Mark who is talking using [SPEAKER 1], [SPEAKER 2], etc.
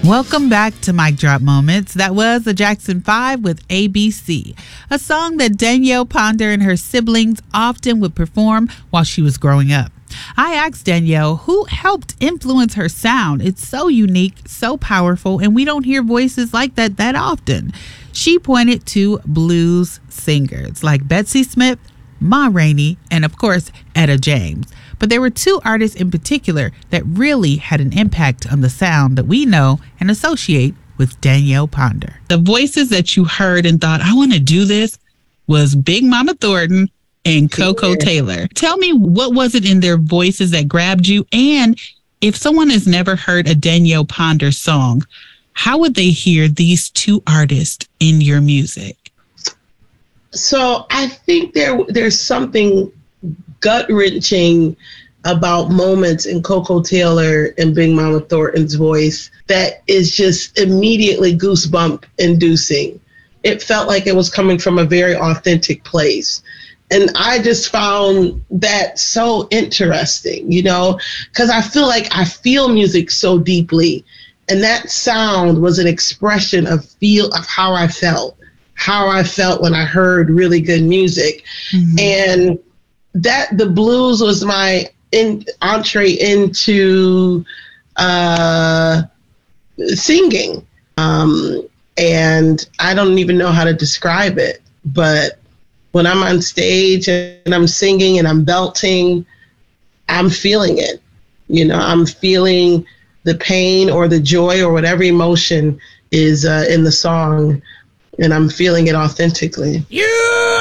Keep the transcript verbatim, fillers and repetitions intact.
[SPEAKER 1] Welcome back to Mic Drop Moments. That was the Jackson five with A B C, a song that Danielle Ponder and her siblings often would perform while she was growing up. I asked Danielle who helped influence her sound. It's so unique, so powerful, and we don't hear voices like that that often. She pointed to blues singers like Betsy Smith, Ma Rainey, and of course, Etta James. But there were two artists in particular that really had an impact on the sound that we know and associate with Danielle Ponder. The voices that you heard and thought, I want to do this, was Big Mama Thornton and Koko yeah. Taylor. Tell me, what was it in their voices that grabbed you? And if someone has never heard a Danielle Ponder song, how would they hear these two artists in your music?
[SPEAKER 2] So I think there there's something gut-wrenching about moments in Koko Taylor and Big Mama Thornton's voice that is just immediately goosebump inducing. It felt like it was coming from a very authentic place. And I just found that so interesting, you know, because I feel like I feel music so deeply. And that sound was an expression of feel of how I felt, how I felt when I heard really good music. Mm-hmm. And that the blues was my in, entree into uh, singing. Um, and I don't even know how to describe it, but when I'm on stage and I'm singing and I'm belting, I'm feeling it. You know, I'm feeling the pain or the joy or whatever emotion is uh, in the song, and I'm feeling it authentically.
[SPEAKER 1] Yeah!